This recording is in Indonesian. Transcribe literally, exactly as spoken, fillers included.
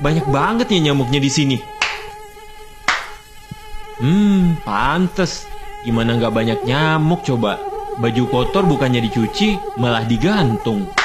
banyak banget ya nyamuknya di sini. Hmm, pantes. Gimana nggak banyak nyamuk coba? Baju kotor bukannya dicuci, malah digantung.